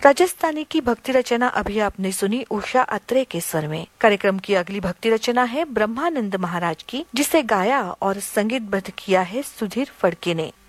राजस्थानी की भक्ति रचना अभी आपने सुनी उषा अत्रे के स्वर में। कार्यक्रम की अगली भक्ति रचना है ब्रह्मानंद महाराज की, जिसे गाया और संगीतबद्ध किया है सुधीर फड़के ने।